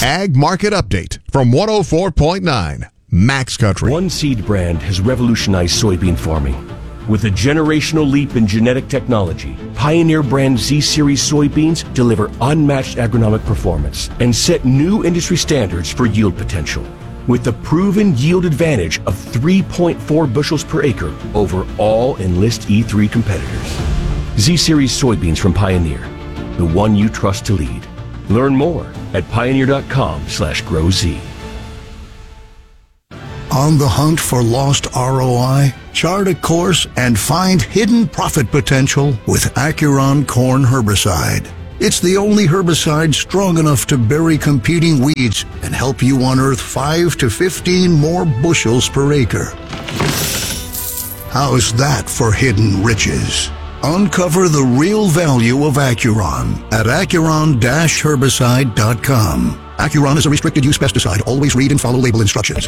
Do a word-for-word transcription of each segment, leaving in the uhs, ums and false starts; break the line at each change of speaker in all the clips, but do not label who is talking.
Ag Market Update from one oh four point nine Max Country.
One seed brand has revolutionized soybean farming. With a generational leap in genetic technology, Pioneer brand Z-Series soybeans deliver unmatched agronomic performance and set new industry standards for yield potential. With the proven yield advantage of three point four bushels per acre over all Enlist E three competitors. Z-Series soybeans from Pioneer, the one you trust to lead. Learn more at pioneer.com slash grow Z.
On the hunt for lost R O I? Chart a course and find hidden profit potential with Acuron Corn Herbicide. It's the only herbicide strong enough to bury competing weeds and help you unearth five to fifteen more bushels per acre. How's that for hidden riches? Uncover the real value of Acuron at acuron dash herbicide dot com. Acuron is a restricted-use pesticide. Always read and follow label instructions.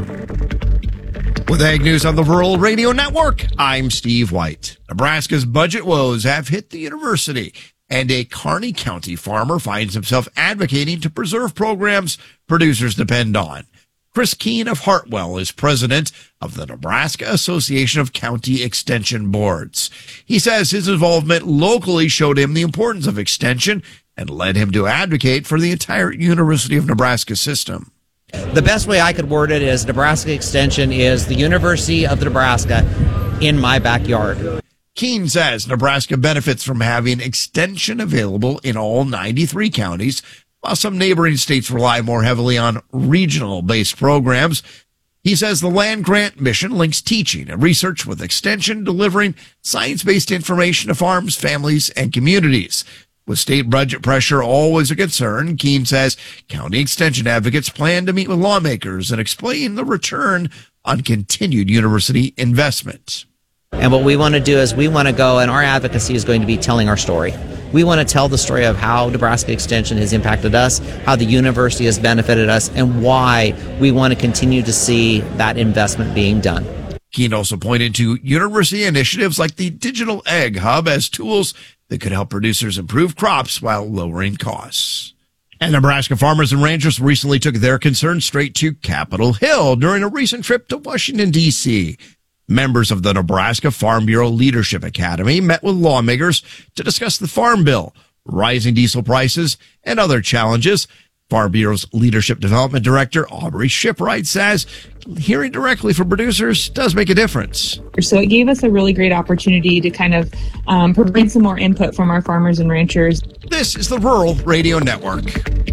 With Ag News on the Rural Radio Network, I'm Steve White. Nebraska's budget woes have hit the university, and a Kearney County farmer finds himself advocating to preserve programs producers depend on. Chris Keene of Hartwell is president of the Nebraska Association of County Extension Boards. He says his involvement locally showed him the importance of extension and led him to advocate for the entire University of Nebraska system.
The best way I could word it is Nebraska Extension is the University of Nebraska in my backyard.
Keene says Nebraska benefits from having extension available in all ninety-three counties, while some neighboring states rely more heavily on regional-based programs. He says the land-grant mission links teaching and research with extension, delivering science-based information to farms, families, and communities. With state budget pressure always a concern, Keene says county extension advocates plan to meet with lawmakers and explain the return on continued university investment.
And what we want to do is we want to go, and our advocacy is going to be telling our story. We want to tell the story of how Nebraska Extension has impacted us, how the university has benefited us, and why we want to continue to see that investment being done.
Keene also pointed to university initiatives like the Digital Egg Hub as tools that could help producers improve crops while lowering costs. And Nebraska farmers and ranchers recently took their concerns straight to Capitol Hill during a recent trip to Washington, D C Members of the Nebraska Farm Bureau Leadership Academy met with lawmakers to discuss the Farm Bill, rising diesel prices, and other challenges. Farm Bureau's Leadership Development Director, Aubrey Shipwright, says hearing directly from producers does make a difference.
So it gave us a really great opportunity to kind of um, provide some more input from our farmers and ranchers.
This is the Rural Radio Network.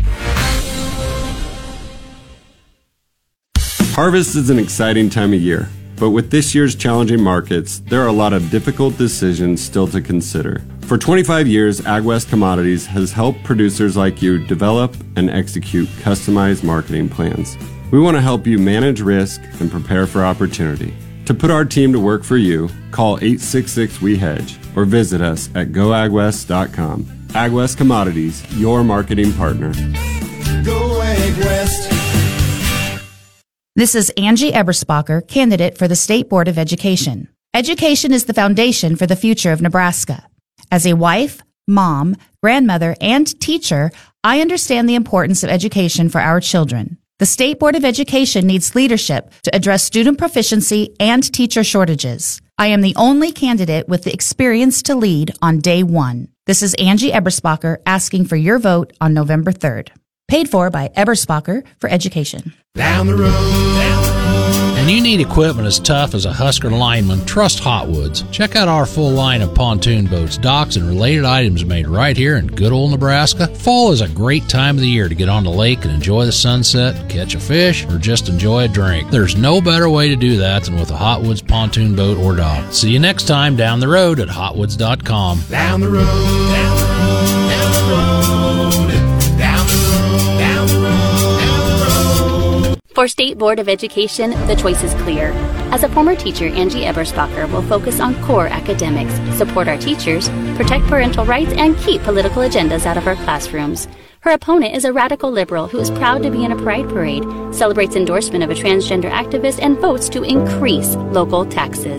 Harvest is an exciting time of year, but with this year's challenging markets, there are a lot of difficult decisions still to consider. For twenty-five years, AgWest Commodities has helped producers like you develop and execute customized marketing plans. We want to help you manage risk and prepare for opportunity. To put our team to work for you, call eight six six, W E hedge or visit us at go ag west dot com. AgWest Commodities, your marketing partner.
Go AgWest.
This is Angie Eberspacher, candidate for the State Board of Education. Education is the foundation for the future of Nebraska. As a wife, mom, grandmother, and teacher, I understand the importance of education for our children. The State Board of Education needs leadership to address student proficiency and teacher shortages. I am the only candidate with the experience to lead on day one. This is Angie Eberspacher asking for your vote on November third. Paid for by Eberspacher for Education.
Down the road, down the road.
And you need equipment as tough as a Husker lineman, trust Hotwoods. Check out our full line of pontoon boats, docks, and related items made right here in good old Nebraska. Fall is a great time of the year to get on the lake and enjoy the sunset, catch a fish, or just enjoy a drink. There's no better way to do that than with a Hotwoods pontoon boat or dock. See you next time down the road at hotwoods dot com.
Down the road, down the road, down the road, down the road, down the road, down the road.
For State Board of Education, the choice is clear. As a former teacher, Angie Eberspacher will focus on core academics, support our teachers, protect parental rights, and keep political agendas out of our classrooms. Her opponent is a radical liberal who is proud to be in a pride parade, celebrates endorsement of a transgender activist, and votes to increase local taxes.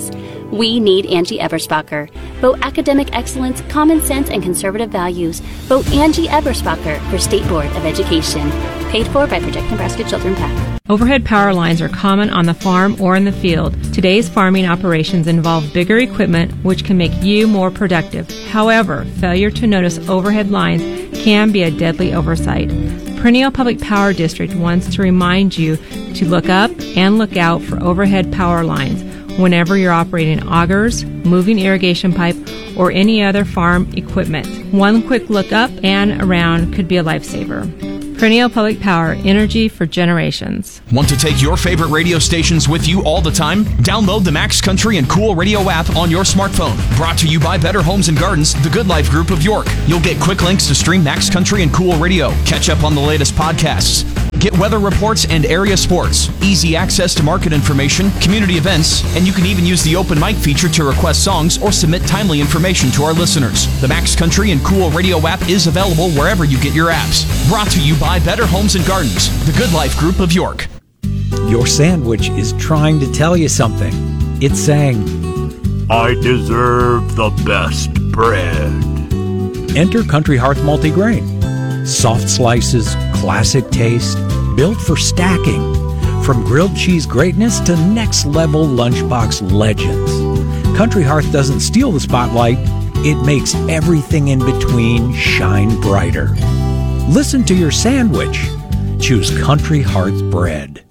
We need Angie Eberspacher. Vote academic excellence, common sense, and conservative values. Vote Angie Eberspacher for State Board of Education. Paid for by Protect Nebraska Children PAC.
Overhead power lines are common on the farm or in the field. Today's farming operations involve bigger equipment, which can make you more productive. However, failure to notice overhead lines can be a deadly oversight. Perennial Public Power District wants to remind you to look up and look out for overhead power lines whenever you're operating augers, moving irrigation pipe, or any other farm equipment. One quick look up and around could be a lifesaver. Perennial Public Power, energy for generations.
Want to take your favorite radio stations with you all the time? Download the Max Country and Cool Radio app on your smartphone. Brought to you by Better Homes and Gardens, the Good Life Group of York. You'll get quick links to stream Max Country and Cool Radio, catch up on the latest podcasts, get weather reports and area sports, easy access to market information, community events, and you can even use the open mic feature to request songs or submit timely information to our listeners. The Max Country and Cool Radio app is available wherever you get your apps. Brought to you by Better Homes and Gardens, the Good Life Group of York.
Your sandwich is trying to tell you something. It's saying, I deserve the best bread. Enter Country Hearth Multigrain. Soft slices, classic taste, built for stacking. From grilled cheese greatness to next level lunchbox legends. Country Hearth doesn't steal the spotlight, it makes everything in between shine brighter. Listen to your sandwich. Choose Country Hearth bread.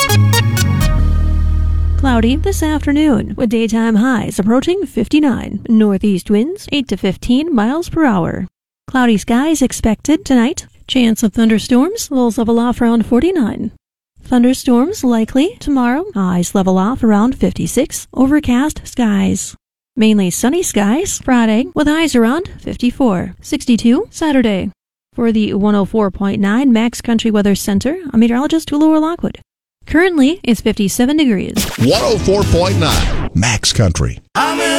Cloudy this afternoon with daytime highs approaching fifty-nine. Northeast winds eight to fifteen miles per hour. Cloudy skies expected tonight. Chance of thunderstorms, lows level off around forty-nine. Thunderstorms likely tomorrow. Highs level off around fifty-six. Overcast skies. Mainly sunny skies Friday with highs around fifty-four. sixty-two Saturday. For the one oh four point nine Max Country Weather Center, I'm meteorologist Laura Lockwood. Currently, it's fifty-seven degrees.
one oh four point nine Max Country.
I'm